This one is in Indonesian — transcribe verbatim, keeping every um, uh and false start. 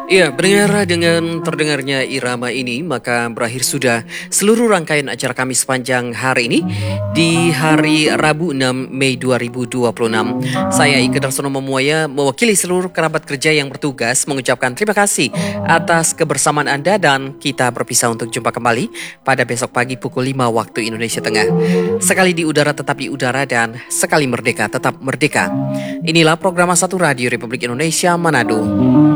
Ya, pendengar, dengan terdengarnya irama ini, maka berakhir sudah seluruh rangkaian acara kami sepanjang hari ini di hari Rabu enam Mei dua ribu dua puluh enam. Saya Ike Darsono Memuaya mewakili seluruh kerabat kerja yang bertugas mengucapkan terima kasih atas kebersamaan Anda dan kita berpisah untuk jumpa kembali pada besok pagi pukul lima waktu Indonesia Tengah. Sekali di udara tetap di udara dan sekali merdeka tetap merdeka. Inilah program Satu Radio Republik Indonesia Manado.